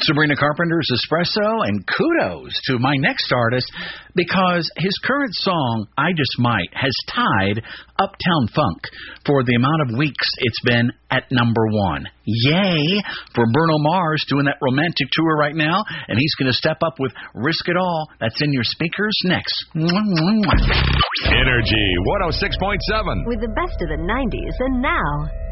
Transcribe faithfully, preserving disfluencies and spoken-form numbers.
Sabrina Carpenter's Espresso, and kudos to my next artist because his current song, I Just Might, has tied Uptown Funk for the amount of weeks it's been at number one. Yay for Bruno Mars doing that romantic tour right now, and he's going to step up with Risk It All. That's in your speakers next. Energy one oh six point seven. With the best of the nineties and now.